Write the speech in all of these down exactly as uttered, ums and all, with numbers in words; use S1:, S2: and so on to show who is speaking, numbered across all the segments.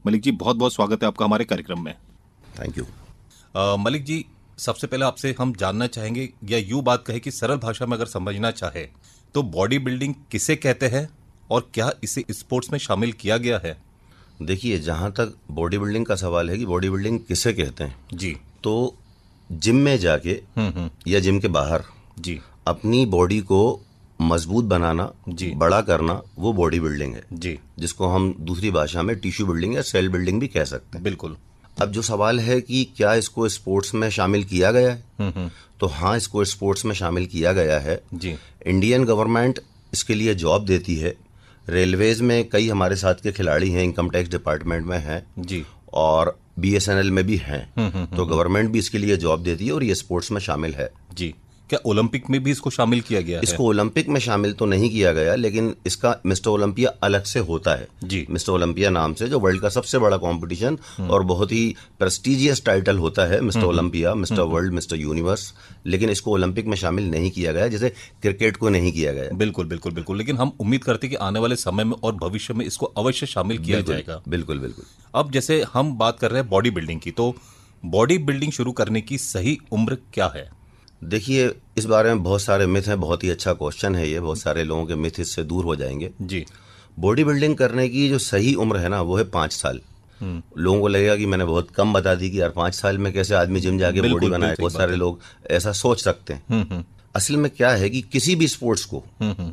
S1: मलिक जी, बहुत बहुत स्वागत है आपका हमारे कार्यक्रम में।
S2: Thank you.
S1: मलिक जी, सबसे पहले आपसे हम जानना चाहेंगे, या यूँ बात कहे कि सरल भाषा में अगर समझना चाहे तो बॉडी बिल्डिंग किसे कहते हैं और क्या इसे स्पोर्ट्स में शामिल किया गया है?
S2: देखिए, जहाँ तक बॉडी बिल्डिंग का सवाल है कि बॉडी बिल्डिंग किसे कहते हैं
S1: जी,
S2: तो जिम में जाके या जिम के बाहर
S1: जी
S2: अपनी बॉडी को मजबूत बनाना,
S1: जी,
S2: बड़ा करना, वो बॉडी बिल्डिंग है
S1: जी,
S2: जिसको हम दूसरी भाषा में टिश्यू बिल्डिंग या सेल बिल्डिंग भी कह सकते हैं।
S1: बिल्कुल।
S2: अब जो सवाल है कि क्या इसको स्पोर्ट्स में शामिल किया गया है, तो हाँ, इसको स्पोर्ट्स में शामिल किया गया है
S1: जी।
S2: इंडियन गवर्नमेंट इसके लिए जॉब देती है। रेलवेज में कई हमारे साथ के खिलाड़ी हैं, इनकम टैक्स डिपार्टमेंट में हैं
S1: जी,
S2: और बीएसएनएल में भी हैं, तो गवर्नमेंट भी इसके लिए जॉब देती है और ये स्पोर्ट्स में शामिल है।
S1: जी। क्या ओलंपिक में भी इसको शामिल किया गया है?
S2: इसको ओलंपिक में शामिल तो नहीं किया गया, लेकिन इसका मिस्टर ओलंपिया अलग से होता है
S1: जी।
S2: मिस्टर ओलंपिया नाम से, जो वर्ल्ड का सबसे बड़ा कंपटीशन और बहुत ही प्रेस्टिजियस टाइटल होता है, mister Olympia, mister world, mister universe. लेकिन इसको ओलंपिक में शामिल नहीं किया गया, जैसे क्रिकेट को नहीं किया गया।
S1: बिल्कुल बिल्कुल बिल्कुल। लेकिन हम उम्मीद करते हैं कि आने वाले समय में और भविष्य में इसको अवश्य शामिल किया जाएगा।
S2: बिल्कुल बिल्कुल।
S1: अब जैसे हम बात कर रहे हैं बॉडी बिल्डिंग की, तो बॉडी बिल्डिंग शुरू करने की सही उम्र क्या है?
S2: देखिए, इस बारे में बहुत सारे मिथ हैं। बहुत ही अच्छा क्वेश्चन है ये, बहुत सारे लोगों के मिथ इससे दूर हो जाएंगे।
S1: जी।
S2: बॉडी बिल्डिंग करने की जो सही उम्र है ना, वो है पाँच साल। लोगों को लगेगा कि मैंने बहुत कम बता दी कि यार पाँच साल में कैसे आदमी जिम जाके बॉडी बनाए। बहुत सारे लोग ऐसा सोच सकते हैं। असल में क्या है कि किसी भी स्पोर्ट्स को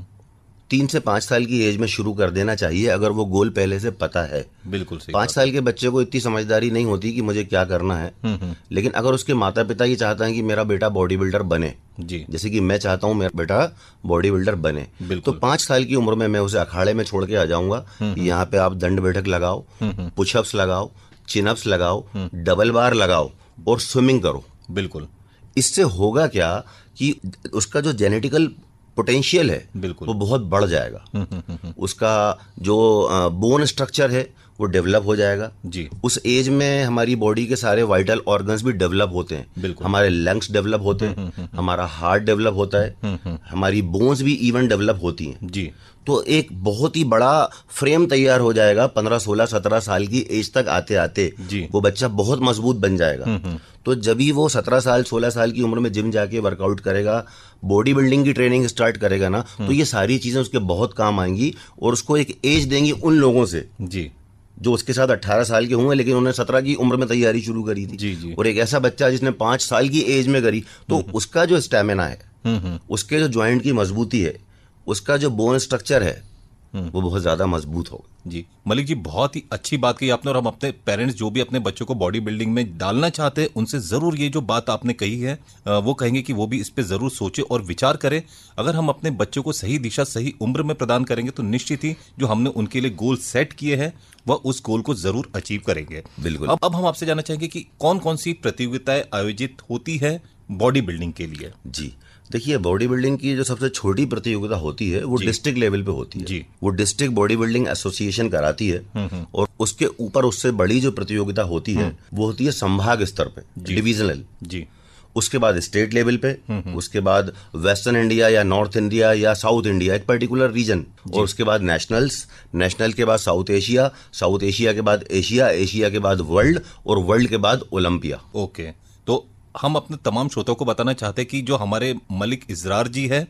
S2: तीन से पांच साल की एज में शुरू कर देना चाहिए, अगर वो गोल पहले से पता है।
S1: बिल्कुल सही।
S2: पांच साल के बच्चे को इतनी समझदारी नहीं होती कि मुझे क्या करना है, लेकिन अगर उसके माता पिता ये चाहते हैं कि मेरा बेटा बॉडी बिल्डर बने,
S1: जी,
S2: जैसे कि मैं चाहता हूं मेरा बेटा बॉडी बिल्डर बने, तो पांच साल की उम्र में मैं उसे अखाड़े में छोड़ के आ जाऊंगा। यहाँ पे आप दंड बैठक लगाओ, पुशअप्स लगाओ, चिनअप्स लगाओ, डबल बार लगाओ और स्विमिंग करो।
S1: बिल्कुल।
S2: इससे होगा क्या कि उसका जो जेनेटिकल पोटेंशियल है वो बहुत बढ़ जाएगा। उसका जो बोन स्ट्रक्चर है वो डेवलप हो जाएगा
S1: जी।
S2: उस एज में हमारी बॉडी के सारे वाइटल ऑर्गन्स भी डेवलप होते हैं। हमारे लंग्स डेवलप होते हैं, हमारा हार्ट डेवलप होता है, हमारी बोन्स भी इवन डेवलप होती हैं जी। तो एक बहुत ही बड़ा फ्रेम तैयार हो जाएगा। पंद्रह सोलह सत्रह साल की एज तक आते आते वो बच्चा बहुत मजबूत बन जाएगा। तो जब भी वो सत्रह साल सोलह साल की उम्र में जिम जाके वर्कआउट करेगा, बॉडी बिल्डिंग की ट्रेनिंग स्टार्ट करेगा ना, तो ये सारी चीजें उसके बहुत काम आएंगी और उसको एक एज देंगी उन लोगों से जी जो उसके साथ अट्ठारह साल के हुए लेकिन उन्होंने सत्रह की उम्र में तैयारी शुरू करी थी जी जी। और एक ऐसा बच्चा जिसने पांच साल की एज में करी, तो उसका जो स्टेमिना है, उसके जो ज्वाइंट की मजबूती है, उसका जो बोन स्ट्रक्चर है, वो बहुत ज्यादा मजबूत होगा
S1: जी। मलिक जी, बहुत ही अच्छी बात कही आपने, और हम अपने पेरेंट्स जो भी अपने बच्चों को बॉडी बिल्डिंग में डालना चाहते हैं उनसे जरूर ये जो बात आपने कही है वो कहेंगे कि वो भी इस पे जरूर सोचे और विचार करें। अगर हम अपने बच्चों को सही दिशा सही उम्र में प्रदान करेंगे तो निश्चित ही जो हमने उनके लिए गोल सेट किए हैं वह उस गोल को जरूर अचीव करेंगे।
S2: बिल्कुल।
S1: अब अब हम आपसे जानना चाहेंगे कि कौन कौन सी प्रतियोगिताएं आयोजित होती है बॉडी बिल्डिंग के लिए?
S2: जी देखिए, बॉडी बिल्डिंग की जो सबसे छोटी प्रतियोगिता होती है वो डिस्ट्रिक्ट लेवल पे होती है जी। वो डिस्ट्रिक्ट बॉडी बिल्डिंग एसोसिएशन कराती है, और उसके ऊपर उससे बड़ी जो प्रतियोगिता होती है वो होती है संभाग स्तर पे, डिविजनल जी। उसके बाद स्टेट लेवल पे, उसके बाद वेस्टर्न इंडिया या नॉर्थ इंडिया या साउथ इंडिया, एक पर्टिकुलर रीजन, और उसके बाद नेशनल्स, नेशनल के बाद साउथ एशिया, साउथ एशिया के बाद एशिया, एशिया के बाद वर्ल्ड, और वर्ल्ड के बाद ओलंपिया।
S1: ओके, तो हम अपने तमाम श्रोताओं को बताना चाहते हैं कि जो हमारे मलिक इजरार जी है